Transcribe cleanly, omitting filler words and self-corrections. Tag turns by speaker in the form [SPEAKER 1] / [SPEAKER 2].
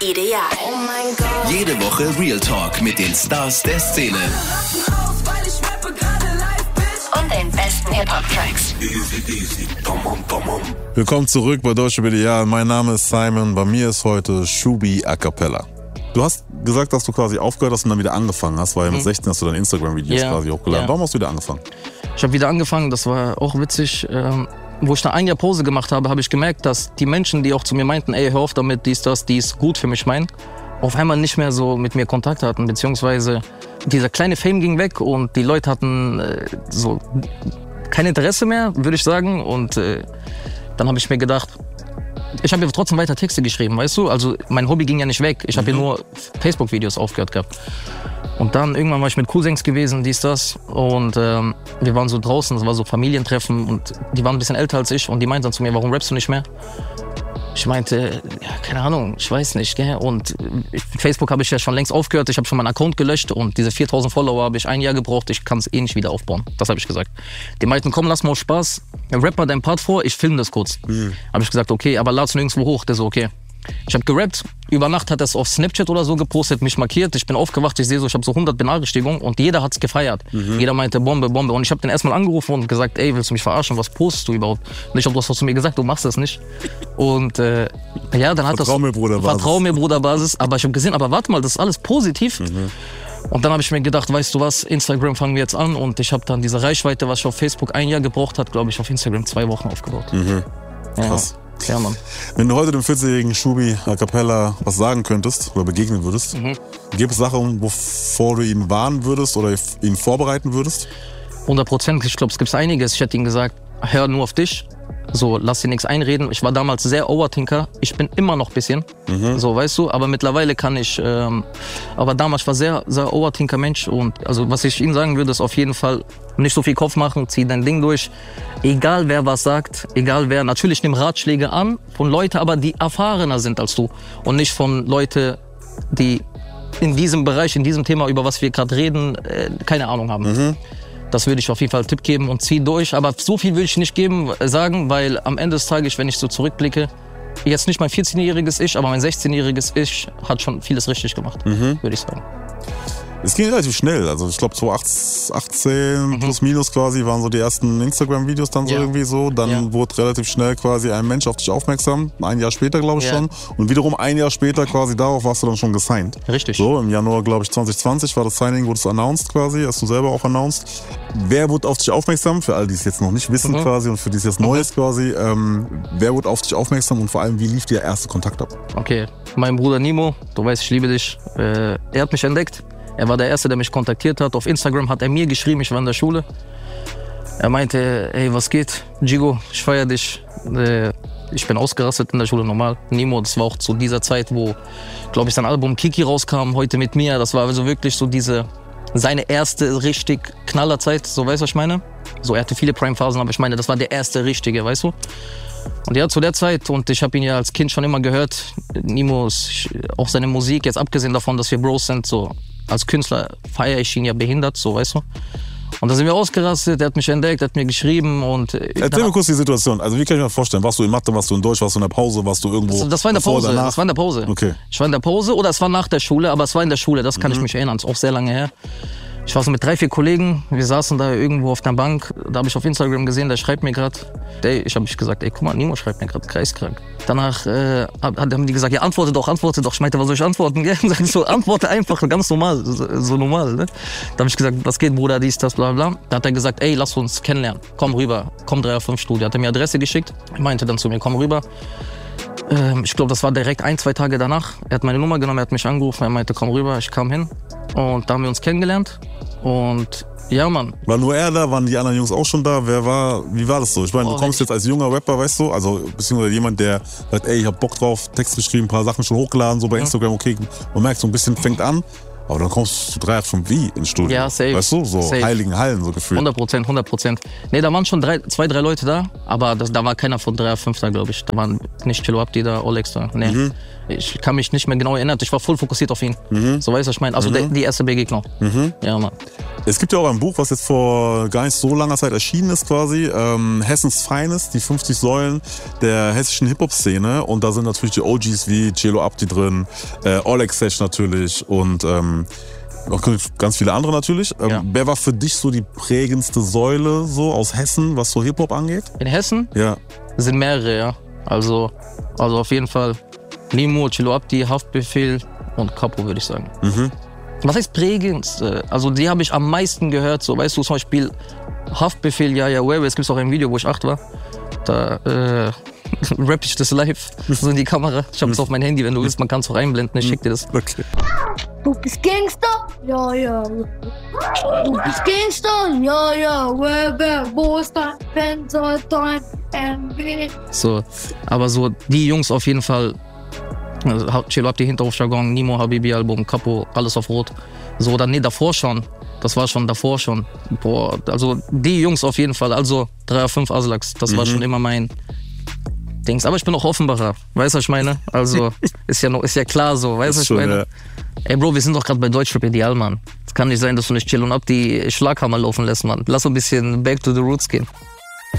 [SPEAKER 1] Ideal.
[SPEAKER 2] Oh mein Gott.
[SPEAKER 3] Jede Woche Real Talk mit den Stars der Szene.
[SPEAKER 1] Und den besten Hip-Hop-Tracks.
[SPEAKER 4] Willkommen zurück bei Deutsche Ideal. Mein Name ist Simon. Bei mir ist heute Shubi a cappella. Du hast gesagt, dass du quasi aufgehört hast und dann wieder angefangen hast, weil mit 16 hast du deine Instagram-Videos quasi hochgeladen. Warum hast du wieder angefangen?
[SPEAKER 5] Ich habe wieder angefangen, das war auch witzig. Wo ich da ein Jahr Pause gemacht habe, habe ich gemerkt, dass die Menschen, die auch zu mir meinten, ey, hör auf damit, dies, das, dies, gut für mich meinen, auf einmal nicht mehr so mit mir Kontakt hatten, beziehungsweise dieser kleine Fame ging weg und die Leute hatten so kein Interesse mehr, würde ich sagen. Und dann habe ich mir gedacht, ich habe ja trotzdem weiter Texte geschrieben, weißt du? Also mein Hobby ging ja nicht weg, ich habe ja nur Facebook-Videos aufgehört gehabt. Und dann irgendwann war ich mit Cousins gewesen, dies, das. Und wir waren so draußen, das war so Familientreffen. Und die waren ein bisschen älter als ich. Und die meinten dann zu mir, warum rappst du nicht mehr? Ich meinte, ja, keine Ahnung, ich weiß nicht. Gell? Und Facebook habe ich ja schon längst aufgehört. Ich habe schon meinen Account gelöscht. Und diese 4000 Follower habe ich ein Jahr gebraucht. Ich kann es eh nicht wieder aufbauen. Das habe ich gesagt. Die meinten, komm, lass mal aus Spaß. Rapp mal deinen Part vor, ich filme das kurz. Habe ich gesagt, okay, aber lad's nirgendwo hoch. Der so, okay. Ich habe gerappt, über Nacht hat er es auf Snapchat oder so gepostet, mich markiert, ich bin aufgewacht, ich sehe so, ich habe so 100 Benachrichtigungen und jeder hat's gefeiert. Jeder meinte Bombe, Bombe und ich habe den erstmal angerufen und gesagt, ey, willst du mich verarschen, was postest du überhaupt? Und ich habe das zu mir gesagt, du machst das nicht. Und ja, dann hat
[SPEAKER 4] Vertrau mir, Bruderbasis.
[SPEAKER 5] Vertrau mir, Bruderbasis, aber ich habe gesehen, aber warte mal, das ist alles positiv. Und dann habe ich mir gedacht, weißt du was, Instagram fangen wir jetzt an und ich habe dann diese Reichweite, was ich auf Facebook ein Jahr gebraucht hat, glaube ich, auf Instagram 2 Wochen aufgebaut.
[SPEAKER 4] Krass.
[SPEAKER 5] Ja, Mann.
[SPEAKER 4] Wenn du heute dem 14-jährigen Shubi a cappella was sagen könntest oder begegnen würdest, gibt es Sachen, wovor du ihn warnen würdest oder ihn vorbereiten würdest?
[SPEAKER 5] 100%, ich glaube, es gibt einiges. Ich hätte ihm gesagt, hör nur auf dich. So, lass dir nichts einreden. Ich war damals sehr Overthinker. Ich bin immer noch ein bisschen. So, weißt du, aber mittlerweile kann ich, aber damals war sehr, sehr Overthinker-Mensch. Und also, was ich Ihnen sagen würde, ist auf jeden Fall nicht so viel Kopf machen, zieh dein Ding durch. Egal wer was sagt, egal wer. Natürlich nimm Ratschläge an von Leuten, aber die erfahrener sind als du. Und nicht von Leuten, die in diesem Bereich, in diesem Thema, über was wir gerade reden, keine Ahnung haben. Das würde ich auf jeden Fall einen Tipp geben und zieh durch. Aber so viel will ich nicht sagen, weil am Ende des Tages, wenn ich so zurückblicke, jetzt nicht mein 14-jähriges Ich, aber mein 16-jähriges Ich hat schon vieles richtig gemacht, würde ich sagen.
[SPEAKER 4] Es ging relativ schnell, also ich glaube 2018 plus minus quasi waren so die ersten Instagram-Videos dann so irgendwie so. Dann wurde relativ schnell quasi ein Mensch auf dich aufmerksam, ein Jahr später glaube ich schon. Und wiederum ein Jahr später quasi darauf warst du dann schon gesigned.
[SPEAKER 5] Richtig.
[SPEAKER 4] So im Januar glaube ich 2020 war das Signing, wurde es announced quasi, hast du selber auch announced. Wer wurde auf dich aufmerksam, für alle die es jetzt noch nicht wissen quasi und für die es jetzt neu ist quasi, wer wurde auf dich aufmerksam und vor allem wie lief der erste Kontakt ab? Okay,
[SPEAKER 5] mein Bruder Nimo, du weißt, ich liebe dich, er hat mich entdeckt. Er war der Erste, der mich kontaktiert hat. Auf Instagram hat er mir geschrieben, ich war in der Schule. Er meinte, ey, was geht? Gigo, ich feier dich. Ich bin ausgerastet in der Schule, normal. Nimo, das war auch zu dieser Zeit, wo, glaube ich, sein Album Kiki rauskam, heute mit mir. Das war also wirklich so seine erste richtig Knallerzeit, so weißt du, was ich meine? So, er hatte viele Prime-Phasen, aber ich meine, das war der erste richtige, weißt du? Und ja, zu der Zeit, und ich habe ihn ja als Kind schon immer gehört, Nimo, auch seine Musik, jetzt abgesehen davon, dass wir Bros sind, so als Künstler feiere ich ihn ja behindert, so weißt du. Und da sind wir ausgerastet, er hat mich entdeckt, er hat mir geschrieben und...
[SPEAKER 4] Erzähl mir kurz die Situation, also wie kann ich mir vorstellen, warst du in Mathe, warst du in Deutsch, warst du in der Pause, warst du irgendwo...
[SPEAKER 5] Das war in der Pause, das war in der Pause.
[SPEAKER 4] Okay.
[SPEAKER 5] Ich war in der Pause oder es war nach der Schule, aber es war in der Schule, das kann ich mich erinnern, das ist auch sehr lange her. Ich war so mit 3, 4 Kollegen, wir saßen da irgendwo auf der Bank, da habe ich auf Instagram gesehen, der schreibt mir gerade, ich habe gesagt, ey, guck mal, Nimo schreibt mir gerade, geistkrank. Danach haben die gesagt, ja, antworte doch. Ich meinte, was soll ich antworten? Sag ich so, antworte einfach, ganz normal, so normal. Ne? Da habe ich gesagt, was geht, Bruder, dies, das, bla bla. Da hat er gesagt, ey, lass uns kennenlernen, komm rüber, komm 305 Studio. Hat er mir Adresse geschickt, meinte dann zu mir, komm rüber. Ich glaube, das war direkt 1, 2 Tage danach. Er hat meine Nummer genommen, er hat mich angerufen, er meinte, komm rüber, ich kam hin. Und da haben wir uns kennengelernt. Und ja, Mann.
[SPEAKER 4] War nur er da? Waren die anderen Jungs auch schon da? Wie war das so? Ich meine, du kommst jetzt als junger Rapper, weißt du, also beziehungsweise jemand, der sagt, ey, ich hab Bock drauf, Text geschrieben, ein paar Sachen schon hochgeladen, so bei Instagram, okay, man merkt so ein bisschen, fängt an. Aber dann kommst du 385 wie ins Studio.
[SPEAKER 5] Ja, safe.
[SPEAKER 4] Weißt du, so
[SPEAKER 5] safe.
[SPEAKER 4] Heiligen Hallen so gefühlt.
[SPEAKER 5] 100%. Nee, da waren schon 2, 3 Leute da, aber da war keiner von 385 da, glaube ich. Da waren nicht Kilo Abdi da, Olex da. Nee. Ich kann mich nicht mehr genau erinnern. Ich war voll fokussiert auf ihn. So weißt du, was ich meine. Also die erste Begegnung. Ja, Mann.
[SPEAKER 4] Es gibt ja auch ein Buch, was jetzt vor gar nicht so langer Zeit erschienen ist quasi. Hessens Finest, die 50 Säulen der hessischen Hip-Hop-Szene. Und da sind natürlich die OGs wie Celo Abdi drin, Oleg Sesh natürlich und noch ganz viele andere natürlich.
[SPEAKER 5] Ja.
[SPEAKER 4] Wer war für dich so die prägendste Säule so aus Hessen, was so Hip-Hop angeht?
[SPEAKER 5] In Hessen
[SPEAKER 4] Ja.
[SPEAKER 5] sind mehrere, ja. Also auf jeden Fall Nimo, Celo Abdi, Haftbefehl und Capo, würde ich sagen. Was heißt prägend? Also die habe ich am meisten gehört. So, weißt du, zum Beispiel Haftbefehl, ja, es gibt auch ein Video, wo ich 8 war. Da rapp ich das live, so in die Kamera. Ich habe es auf mein Handy, wenn du willst, man kann es auch einblenden, ich schick dir das.
[SPEAKER 4] Okay.
[SPEAKER 2] Du bist Gangster? Ja, ja. Du bist Gangster? Ja, ja. Wo ist dein Fenster, dein MW?
[SPEAKER 5] So, aber so die Jungs auf jeden Fall. Celo Abdi, Hinterhofjargon, Nimo, Habibi-Album, Capo, alles auf Rot. So, dann, nee, davor schon. Das war schon davor schon. Boah, also die Jungs auf jeden Fall. Also 3-5 Aslaks, das war schon immer mein Dings. Aber ich bin auch Offenbacher, weißt du, was ich meine? Also ist ja klar so, weißt du, was ich meine?
[SPEAKER 4] Ja.
[SPEAKER 5] Ey Bro, wir sind doch gerade bei Deutschrap Ideal, Mann. Es kann nicht sein, dass du nicht Celo Abdi Schlaghammer laufen lässt, Mann. Lass so ein bisschen back to the roots gehen.